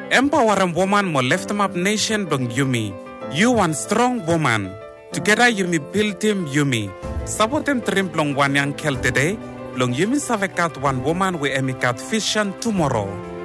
Empowering woman mo lift up nation dong Yumi. You one strong woman. Together Yumi build him Yumi. Support him trim plong one yang kel today. Long Yumi savekat one woman we emikat vision tomorrow.